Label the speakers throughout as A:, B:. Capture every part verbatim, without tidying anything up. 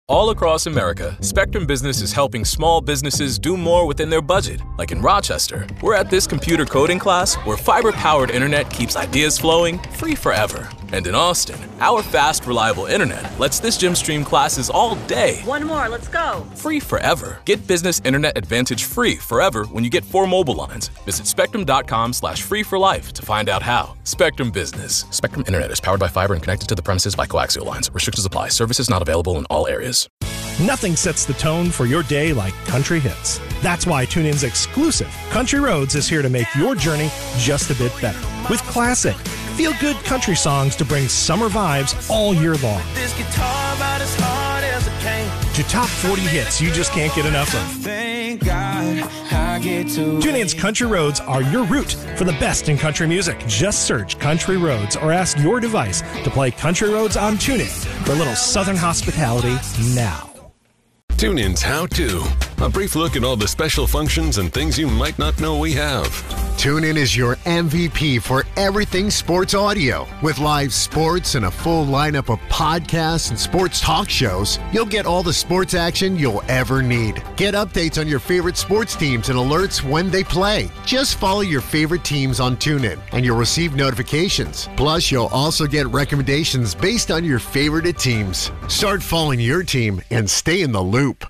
A: All across America, Spectrum Business is helping small businesses do more within their budget. Like in Rochester, we're at this computer coding class where fiber-powered internet keeps ideas flowing free forever. And in Austin, our fast, reliable internet lets this gym stream classes all day.
B: One more, let's go.
A: Free forever. Get Business Internet Advantage free forever when you get four mobile lines. Visit spectrum.com slash free for life to find out how. Spectrum Business. Spectrum Internet is powered by fiber and connected to the premises by coaxial lines. Restrictions apply. Services not available in all areas.
C: Nothing sets the tone for your day like country hits. That's why TuneIn's exclusive Country Roads is here to make your journey just a bit better. With classic, feel-good country songs to bring summer vibes all year long.
D: This guitar about as hard as it can.
C: To top forty hits you just can't get enough of.
D: Thank God I get to
C: TuneIn's Country Roads are your route for the best in country music. Just search Country Roads or ask your device to play Country Roads on TuneIn for a little southern hospitality now.
E: TuneIn's How To. A brief look at all the special functions and things you might not know we have.
F: TuneIn is your M V P for everything sports audio. With live sports and a full lineup of podcasts and sports talk shows, you'll get all the sports action you'll ever need. Get updates on your favorite sports teams and alerts when they play. Just follow your favorite teams on TuneIn and you'll receive notifications. Plus, you'll also get recommendations based on your favorite teams. Start following your team and stay in the loop.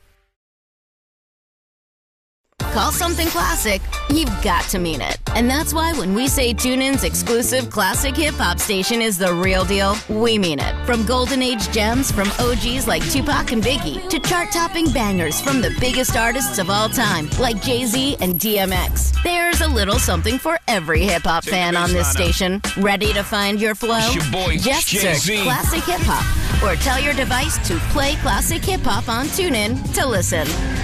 G: Call something classic, you've got to mean it. And that's why when we say TuneIn's exclusive classic hip-hop station is the real deal, we mean it. From golden age gems from O Gs like Tupac and Biggie to chart-topping bangers from the biggest artists of all time like Jay-Z and D M X. There's a little something for every hip-hop fan on this station. Ready to find your flow?
H: It's your boy,
G: Just
H: Jay-Z.
G: search Classic Hip-Hop or tell your device to play Classic Hip-Hop on TuneIn to listen.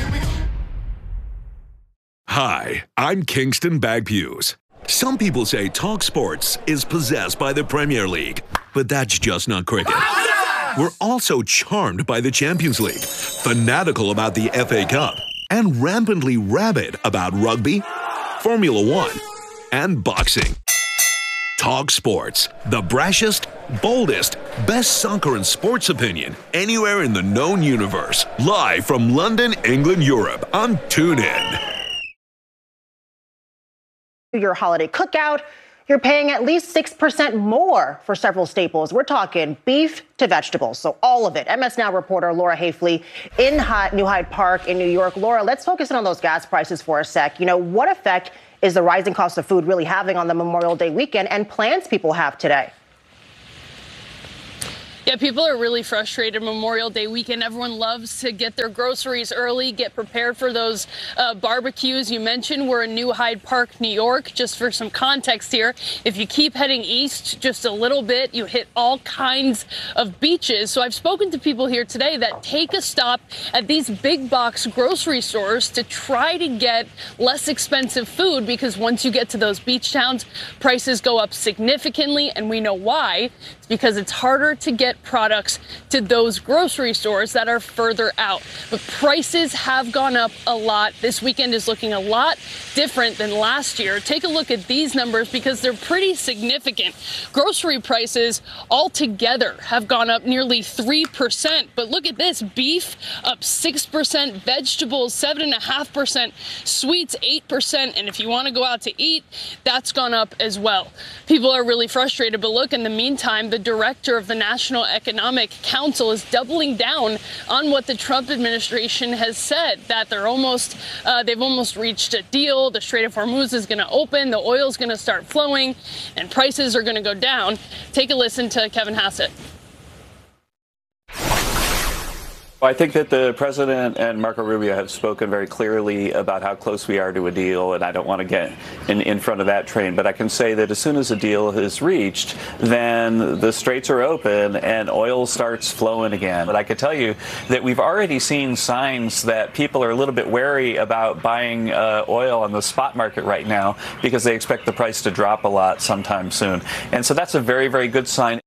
I: Hi, I'm Kingston Bagpues. Some people say Talk Sports is possessed by the Premier League, but that's just not cricket. We're also charmed by the Champions League, fanatical about the F A Cup, and rampantly rabid about rugby, Formula One, and boxing. Talk Sports, the brashest, boldest, best soccer and sports opinion anywhere in the known universe. Live from London, England, Europe on TuneIn.
B: Your holiday cookout, you're paying at least six percent more for several staples. We're talking beef to vegetables, so all of it. M S Now reporter Laura Hafley in Hy- New Hyde Park in New York. Laura, let's focus in on those gas prices for a sec. You know, what effect is the rising cost of food really having on the Memorial Day weekend and plans people have today?
J: Yeah, people are really frustrated Memorial Day weekend. Everyone loves to get their groceries early, get prepared for those uh, barbecues. You mentioned we're in New Hyde Park, New York. Just for some context here, if you keep heading east just a little bit, you hit all kinds of beaches. So I've spoken to people here today that take a stop at these big box grocery stores to try to get less expensive food, because once you get to those beach towns, prices go up significantly, and we know why. It's because it's harder to get products to those grocery stores that are further out. But prices have gone up a lot. This weekend is looking a lot different than last year. Take a look at these numbers because they're pretty significant. Grocery prices altogether have gone up nearly three percent. But look at this, beef up six percent, vegetables seven point five percent, sweets eight percent, and if you want to go out to eat, that's gone up as well. People are really frustrated, but look, in the meantime, the director of the National Economic Council is doubling down on what the Trump administration has said, that they're almost, uh, they've almost reached a deal. The Strait of Hormuz is going to open, the oil is going to start flowing, and prices are going to go down. Take a listen to Kevin Hassett.
K: I think that the president and Marco Rubio have spoken very clearly about how close we are to a deal, and I don't want to get in, in front of that train. But I can say that as soon as a deal is reached, then the straits are open and oil starts flowing again. But I can tell you that we've already seen signs that people are a little bit wary about buying uh, oil on the spot market right now because they expect the price to drop a lot sometime soon. And so that's a very, very good sign.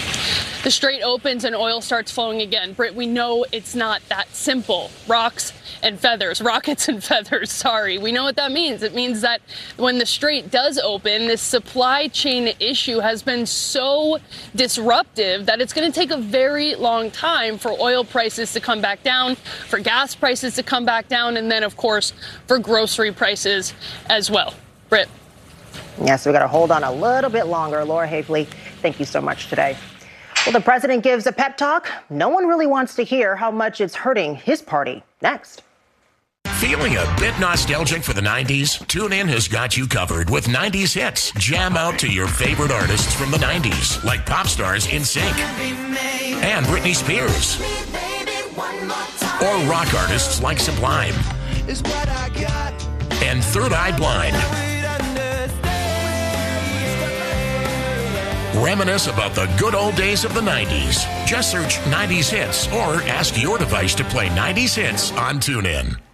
J: The strait opens and oil starts flowing again. Britt, we know it's not that simple. Rocks and feathers, rockets and feathers, sorry. We know what that means. It means that when the strait does open, this supply chain issue has been so disruptive that it's going to take a very long time for oil prices to come back down, for gas prices to come back down, and then, of course, for grocery prices as well. Britt.
B: Yes, we got to hold on a little bit longer. Laura Hafley, thank you so much today. Well, the president gives a pep talk. No one really wants to hear how much it's hurting his party. Next.
H: Feeling a bit nostalgic for the nineties? TuneIn has got you covered with nineties hits. Jam out to your favorite artists from the nineties, like pop stars NSYNC and Britney Spears, or rock artists like Sublime and Third Eye Blind. Reminisce about the good old days of the nineties. Just search nineties hits or ask your device to play nineties hits on TuneIn.